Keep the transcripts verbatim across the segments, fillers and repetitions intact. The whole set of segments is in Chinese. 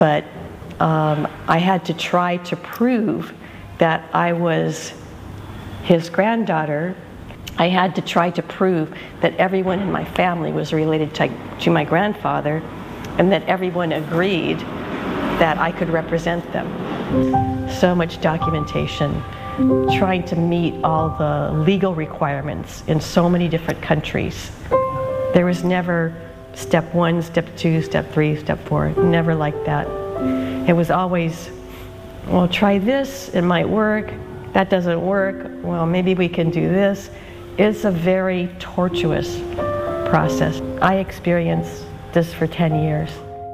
But um, I had to try to prove that I was his granddaughter. I had to try to prove that everyone in my family was related to, to my grandfather, and that everyone agreed that I could represent them. So much documentation, trying to meet all the legal requirements in so many different countries. There was never step one, step two, step three, step four, never like that. It was always, well, try this, it might work. That doesn't work, well, maybe we can do this. It's a very tortuous process. I experienced this for ten years.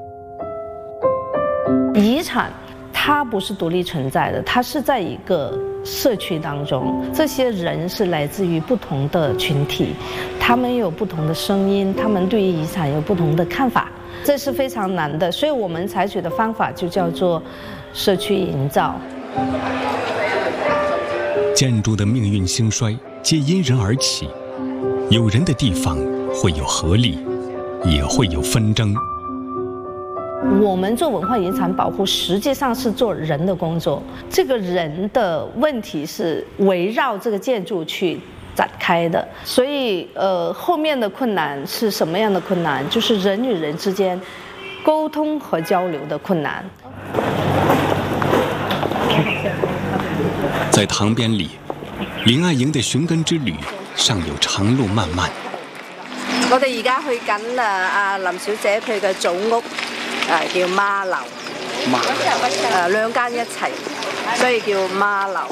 遗产它不是独立存在的，它是在一个社区当中，这些人是来自于不同的群体，他们有不同的声音，他们对于遗产有不同的看法，这是非常难的。所以我们采取的方法就叫做社区营造。 建筑的命运兴衰皆因人而起，有人的地方会有合力，也会有纷争。 我们做文化遗产保护，实际上是做人的工作。这个人的问题是围绕这个建筑去展开的，所以呃，后面的困难是什么样的困难？就是人与人之间沟通和交流的困难。 在塘边里，林爱瑩的寻根之旅尚有長路漫漫。 我哋而家去緊啊，阿林小姐佢嘅祖屋。 誒叫孖樓，誒兩間一齊，所以叫孖樓。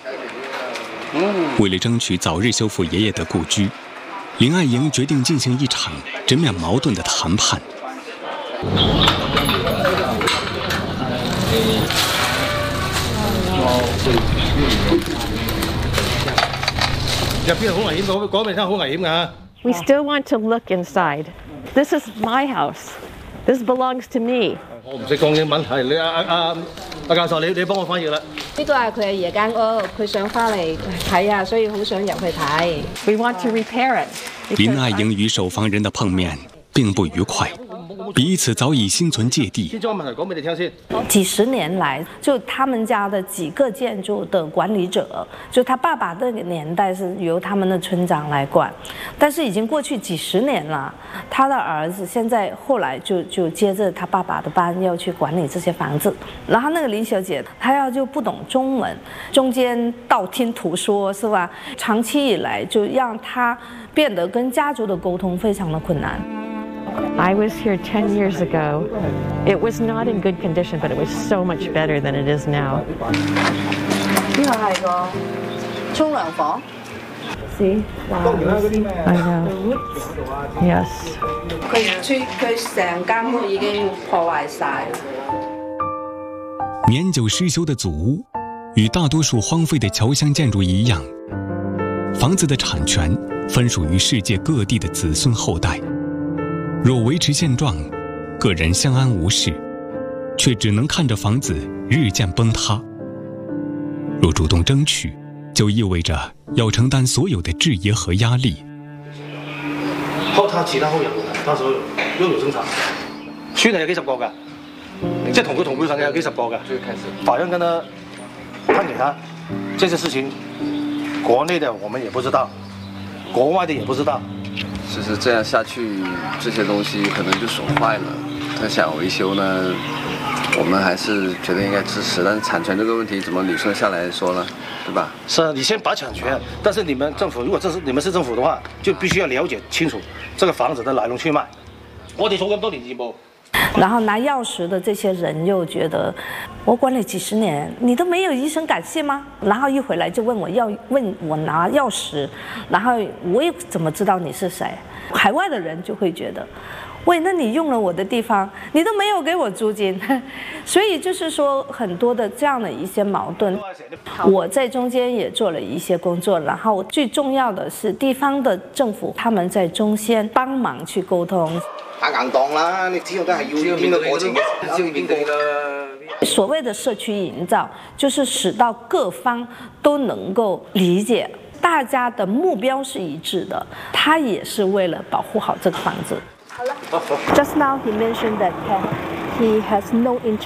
为了争取早日修复爷爷的故居，林爱瑩决定进行一场直面矛盾的谈判。 入邊好危險，嗰嗰邊真係好危險㗎。 We still want to look inside. This is my house. This belongs to me. 我唔識講英文，係你阿阿阿阿教授，你你幫我翻譯啦。 呢個係佢阿爺間屋，佢想翻嚟睇下，所以好想入去睇。 We want to repair it. 林爱瑩与守房人的碰面并不愉快，彼此早已心存芥蒂。 先將個問題講俾你聽先。 幾十年來，就他們家的幾個建築的管理者，就他爸爸那個年代是由他們的村長來管，但是已經過去幾十年了，他的兒子現在後來就就接着他爸爸的班要去管理這些房子，然後那個林小姐她要就不懂中文，中間道聽途說是吧？長期以來就讓她變得跟家族的溝通非常的困難。 I was here ten years ago. It was not in good condition, but it was so much better than it is now. 呢個係個沖涼房。 See? Wow. I know. Yes. 佢佢佢成間屋已經破壞晒。 年久失修的祖屋，与大多数荒废的侨乡建筑一样，房子的产权分属于世界各地的子孙后代。若维持现状，个人相安无事，却只能看着房子日渐崩塌。若主动争取，就意味着要承担所有的质疑和壓力。 後他其他後人，他所有擁有生產，孫係有幾十個㗎，即係同佢同輩份嘅有幾十個㗎。法院跟他判給他，這些事情，國內的我們也不知道，國外的也不知道。 其實這樣下去，這些東西可能就損壞了。他想維修呢，我們還是覺得應該支持。但是產權這個問題，怎麼捋順下來說呢？對吧？ 是啊，你先把產權，但是你們政府如果這是你們是政府的話，就必須要了解清楚這個房子的來龍去脈。我哋做咁多年業務。 然後拿鑰匙的這些人又覺得，我管理幾十年，你都沒有一聲感謝嗎？然後一回來就問我要問我拿鑰匙，然後我也怎麼知道你是誰？海外的人就會覺得，喂，那你用了我的地方，你都沒有給我租金，所以就是說很多的這樣的一些矛盾，我在中間也做了一些工作，然後最重要的是地方的政府他們在中間幫忙去溝通。 打硬檔啦，你始終都係要邊個過程嘅，要邊個啦。 所謂的社區營造，就是使到各方都能夠理解，大家的目標是一致的，他也是為了保護好這個房子。 Just now he mentioned that he has no interest